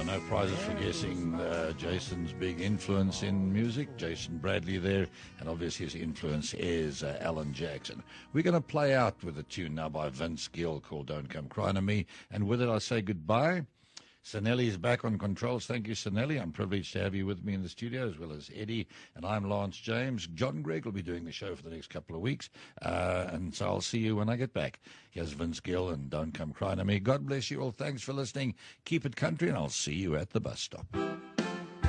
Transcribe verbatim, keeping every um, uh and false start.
no prizes for guessing uh, Jason's big influence in music. Jason Bradley there, and obviously his influence is uh, Alan Jackson. We're going to play out with a tune now by Vince Gill called Don't Come Crying to Me, and with it I say goodbye. Sanelli is back on controls. Thank you, Sanelli. I'm privileged to have you with me in the studio, as well as Eddie. And I'm Lance James. John Gregg will be doing the show for the next couple of weeks. Uh, and so I'll see you when I get back. Here's Vince Gill and Don't Come Crying to Me. God bless you all. Thanks for listening. Keep it country, and I'll see you at the bus stop.